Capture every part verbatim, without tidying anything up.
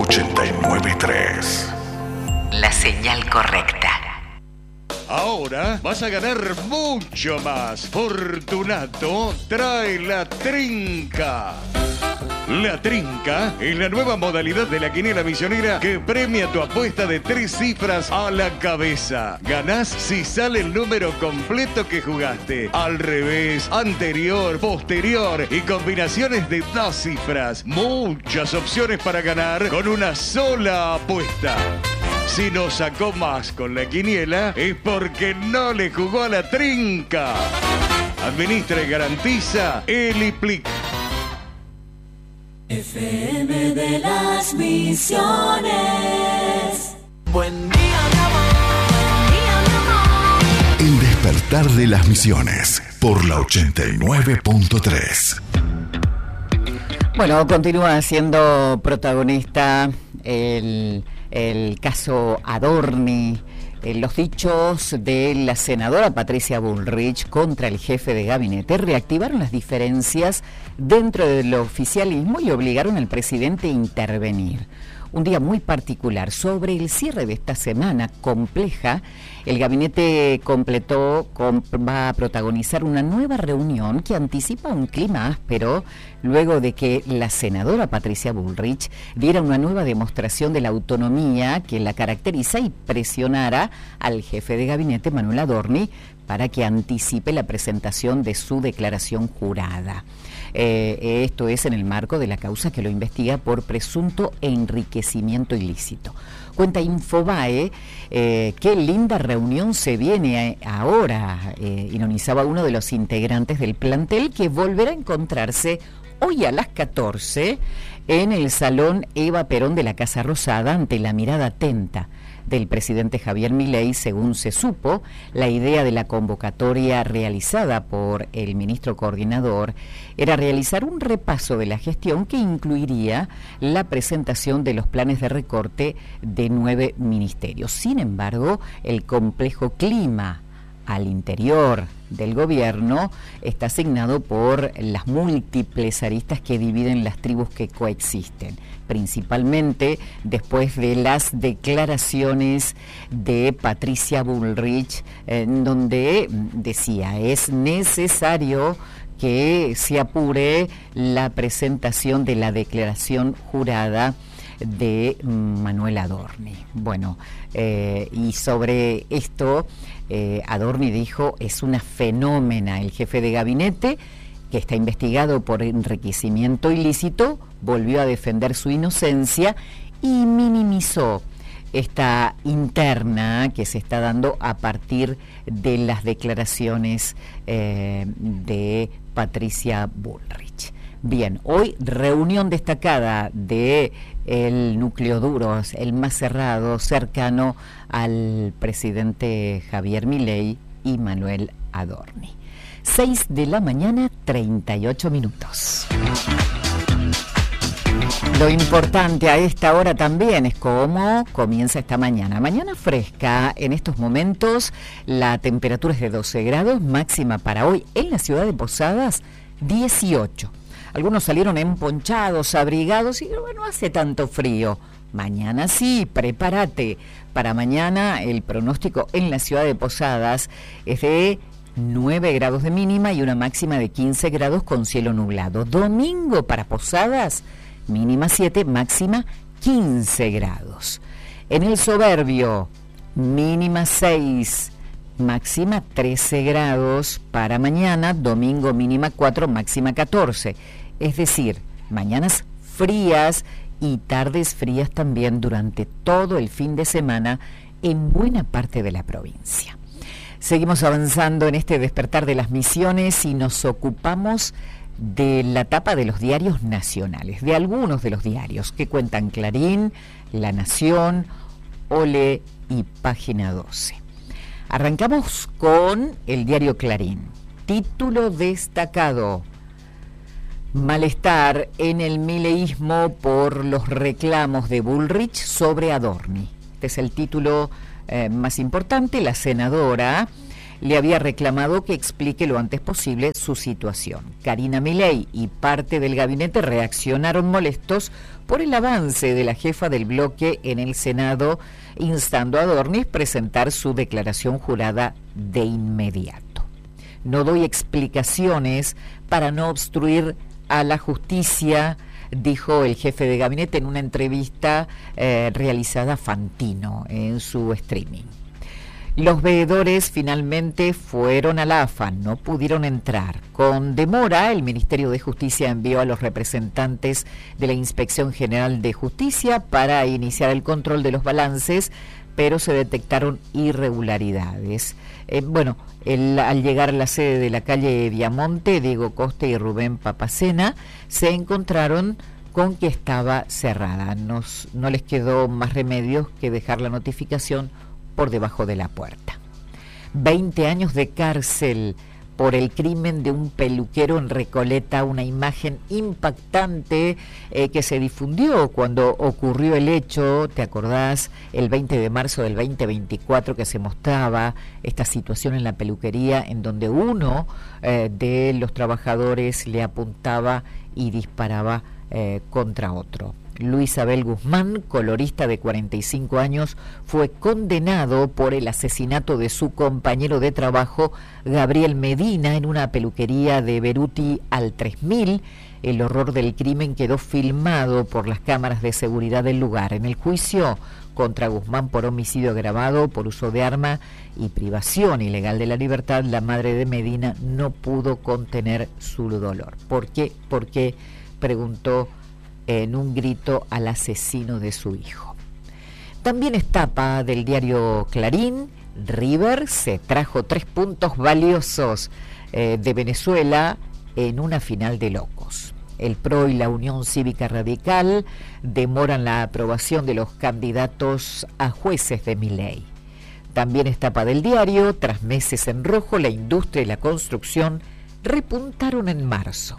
ochenta y nueve punto tres. La señal correcta. Ahora vas a ganar mucho más. Fortunato trae la trinca. La trinca es la nueva modalidad de la quiniela misionera que premia tu apuesta de tres cifras a la cabeza. Ganás si sale el número completo que jugaste. Al revés, anterior, posterior y combinaciones de dos cifras. Muchas opciones para ganar con una sola apuesta. Si no sacó más con la quiniela es porque no le jugó a la trinca. Administra y garantiza Eliplic. F M de las Misiones. Buen día, mi amor. Buen día, mi amor. El despertar de las Misiones por la ochenta y nueve punto tres. Bueno, continúa siendo protagonista el, el caso Adorni. Los dichos de la senadora Patricia Bullrich contra el jefe de gabinete reactivaron las diferencias dentro del oficialismo y obligaron al presidente a intervenir. Un día muy particular. Sobre el cierre de esta semana compleja, el gabinete completó, com, va a protagonizar una nueva reunión que anticipa un clima áspero luego de que la senadora Patricia Bullrich diera una nueva demostración de la autonomía que la caracteriza y presionara al jefe de gabinete, Manuel Adorni, para que anticipe la presentación de su declaración jurada. Eh, esto es en el marco de la causa que lo investiga por presunto enriquecimiento ilícito. Cuenta Infobae, eh, qué linda reunión se viene ahora, eh, ironizaba uno de los integrantes del plantel, que volverá a encontrarse hoy a las catorce en el Salón Eva Perón de la Casa Rosada ante la mirada atenta del presidente Javier Milei. Según se supo, la idea de la convocatoria realizada por el ministro coordinador era realizar un repaso de la gestión que incluiría la presentación de los planes de recorte de nueve ministerios. Sin embargo, el complejo clima al interior del gobierno está asignado por las múltiples aristas que dividen las tribus que coexisten, principalmente después de las declaraciones de Patricia Bullrich, en donde decía es necesario que se apure la presentación de la declaración jurada de Manuel Adorni. Bueno, eh, y sobre esto, eh, Adorni dijo, es una fenómena. El jefe de gabinete, que está investigado por enriquecimiento ilícito, volvió a defender su inocencia y minimizó esta interna que se está dando a partir de las declaraciones eh, de Patricia Bullrich. Bien, hoy reunión destacada de el núcleo duro, el más cerrado, cercano al presidente Javier Milei y Manuel Adorni. seis de la mañana, treinta y ocho minutos. Lo importante a esta hora también es cómo comienza esta mañana. Mañana fresca, en estos momentos la temperatura es de doce grados, máxima para hoy en la ciudad de Posadas, dieciocho. Algunos salieron emponchados, abrigados y bueno, hace tanto frío. Mañana sí, prepárate. Para mañana el pronóstico en la ciudad de Posadas es de nueve grados de mínima y una máxima de quince grados con cielo nublado. Domingo para Posadas, mínima siete, máxima quince grados. En el Soberbio, mínima seis, máxima trece grados para mañana, domingo mínima cuatro, máxima catorce. Es decir, mañanas frías y tardes frías también durante todo el fin de semana en buena parte de la provincia. Seguimos avanzando en este despertar de las Misiones y nos ocupamos de la tapa de los diarios nacionales, de algunos de los diarios que cuentan Clarín, La Nación, Ole y Página doce. Arrancamos con el diario Clarín. Título destacado: malestar en el mileísmo por los reclamos de Bullrich sobre Adorni. Este es el título eh, más importante. La senadora le había reclamado que explique lo antes posible su situación. Karina Milei y parte del gabinete reaccionaron molestos por el avance de la jefa del bloque en el Senado, instando a Dornis presentar su declaración jurada de inmediato. No doy explicaciones para no obstruir a la justicia, dijo el jefe de gabinete en una entrevista eh, realizada a Fantino en su streaming. Los veedores finalmente fueron a la A F A, no pudieron entrar. Con demora, el Ministerio de Justicia envió a los representantes de la Inspección General de Justicia para iniciar el control de los balances, pero se detectaron irregularidades. Eh, bueno, el, al llegar a la sede de la calle Viamonte, Diego Costa y Rubén Papacena se encontraron con que estaba cerrada. Nos, no les quedó más remedio que dejar la notificación por debajo de la puerta. veinte años de cárcel por el crimen de un peluquero en Recoleta, una imagen impactante eh, que se difundió cuando ocurrió el hecho, ¿te acordás? El veinte de marzo del veinte veinticuatro, que se mostraba esta situación en la peluquería en donde uno eh, de los trabajadores le apuntaba y disparaba eh, contra otro. Luis Abel Guzmán, colorista de cuarenta y cinco años, fue condenado por el asesinato de su compañero de trabajo, Gabriel Medina, en una peluquería de Beruti al tres mil. El horror del crimen quedó filmado por las cámaras de seguridad del lugar. En el juicio contra Guzmán por homicidio agravado, por uso de arma y privación ilegal de la libertad, la madre de Medina no pudo contener su dolor. ¿Por qué? Porque preguntó en un grito al asesino de su hijo. También es tapa del diario Clarín. River se trajo tres puntos valiosos eh, de Venezuela en una final de locos. El P R O y la Unión Cívica Radical demoran la aprobación de los candidatos a jueces de Milei. También es tapa del diario. Tras meses en rojo, la industria y la construcción repuntaron en marzo.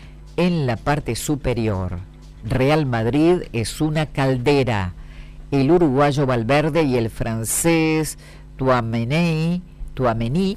En la parte superior, Real Madrid es una caldera. El uruguayo Valverde y el francés Tchouaméni, Tchouaméni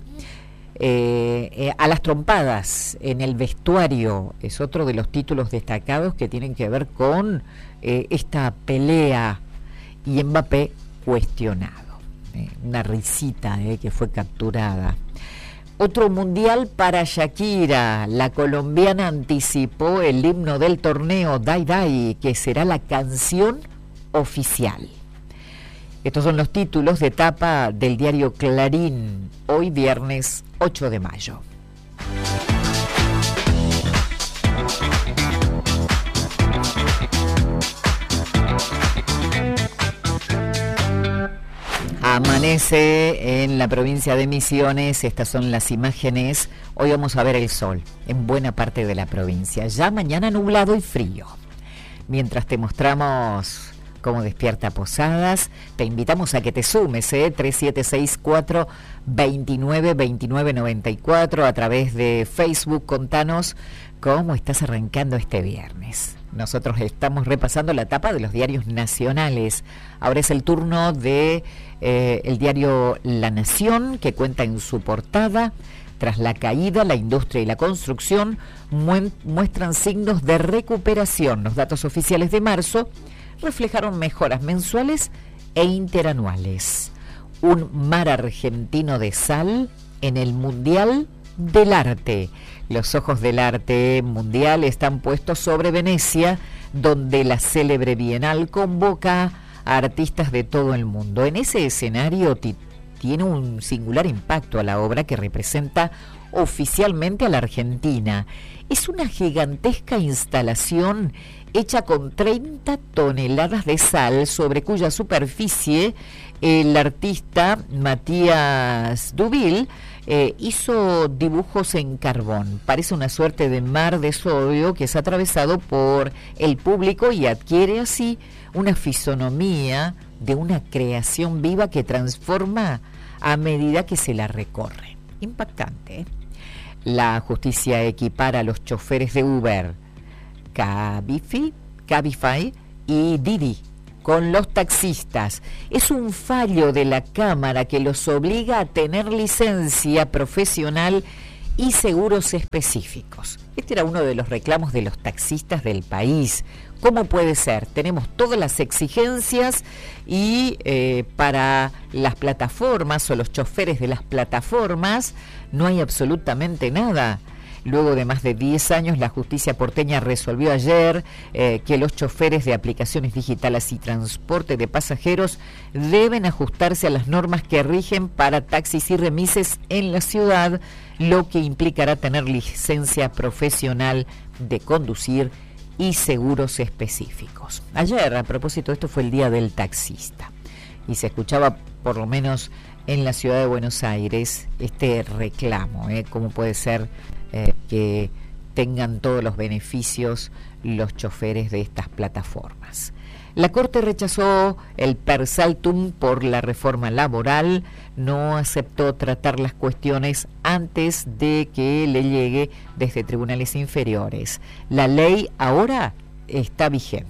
eh, eh, a las trompadas en el vestuario. Es otro de los títulos destacados que tienen que ver con eh, esta pelea. Y Mbappé cuestionado. Eh, una risita eh, que fue capturada. Otro mundial para Shakira. La colombiana anticipó el himno del torneo, Dai Dai, que será la canción oficial. Estos son los títulos de tapa del diario Clarín, hoy viernes ocho de mayo. Amanece en la provincia de Misiones. Estas son las imágenes. Hoy vamos a ver el sol en buena parte de la provincia. Ya mañana nublado y frío. Mientras te mostramos cómo despierta Posadas, te invitamos a que te sumes, ¿eh? tres siete seis cuatro, veintinueve, veintinueve noventa y cuatro a través de Facebook. Contanos cómo estás arrancando este viernes. Nosotros estamos repasando la tapa de los diarios nacionales. Ahora es el turno de eh, el diario La Nación, que cuenta en su portada: tras la caída, la industria y la construcción muestran signos de recuperación. Los datos oficiales de marzo reflejaron mejoras mensuales e interanuales. Un mar argentino de sal en el Mundial del Arte. Los ojos del arte mundial están puestos sobre Venecia, donde la célebre Bienal convoca a artistas de todo el mundo. En ese escenario t- tiene un singular impacto a la obra que representa oficialmente a la Argentina. Es una gigantesca instalación hecha con treinta toneladas de sal, sobre cuya superficie el artista Matías Dubil eh, hizo dibujos en carbón. Parece una suerte de mar de sodio que es atravesado por el público y adquiere así una fisonomía de una creación viva que transforma a medida que se la recorre. Impactante, ¿eh? La justicia equipara a los choferes de Uber, Cabify, Cabify y Didi con los taxistas. Es un fallo de la Cámara que los obliga a tener licencia profesional y seguros específicos. Este era uno de los reclamos de los taxistas del país. ¿Cómo puede ser? Tenemos todas las exigencias y eh, para las plataformas o los choferes de las plataformas no hay absolutamente nada. Luego de más de diez años, la justicia porteña resolvió ayer eh, que los choferes de aplicaciones digitales y transporte de pasajeros deben ajustarse a las normas que rigen para taxis y remises en la ciudad, lo que implicará tener licencia profesional de conducir y seguros específicos. Ayer, a propósito, esto fue el Día del Taxista y se escuchaba, por lo menos en la ciudad de Buenos Aires, este reclamo, ¿eh? ¿Cómo puede ser eh, que tengan todos los beneficios los choferes de estas plataformas? La Corte rechazó el per saltum por la reforma laboral, no aceptó tratar las cuestiones antes de que le llegue desde tribunales inferiores. La ley ahora está vigente.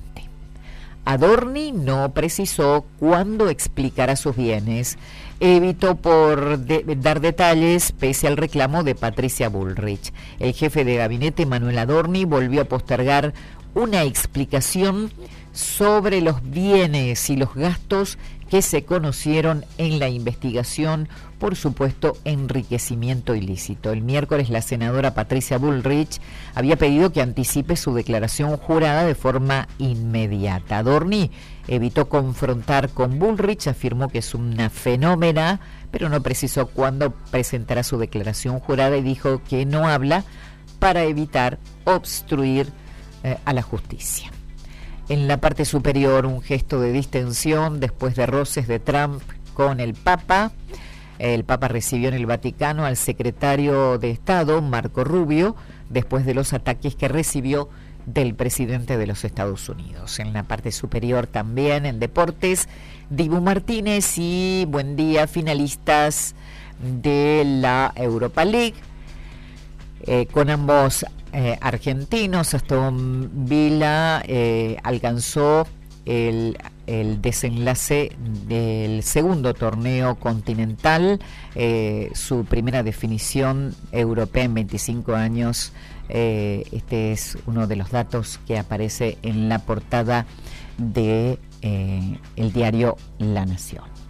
Adorni no precisó cuándo explicará sus bienes. Evitó por de, dar detalles pese al reclamo de Patricia Bullrich. El jefe de gabinete, Manuel Adorni, volvió a postergar una explicación sobre los bienes y los gastos que se conocieron en la investigación por supuesto enriquecimiento ilícito. El miércoles la senadora Patricia Bullrich había pedido que anticipe su declaración jurada de forma inmediata. Adorni evitó confrontar con Bullrich, afirmó que es una fenómena, pero no precisó cuándo presentará su declaración jurada y dijo que no habla para evitar obstruir eh, a la justicia. En la parte superior, un gesto de distensión después de roces de Trump con el Papa. El Papa recibió en el Vaticano al secretario de Estado, Marco Rubio, después de los ataques que recibió del presidente de los Estados Unidos. En la parte superior también, en deportes, Dibu Martínez y Buen Día, finalistas de la Europa League. Eh, con ambos eh, argentinos, Aston Villa eh, alcanzó el, el desenlace del segundo torneo continental, eh, su primera definición europea en veinticinco años. Eh, este es uno de los datos que aparece en la portada de eh, el diario La Nación.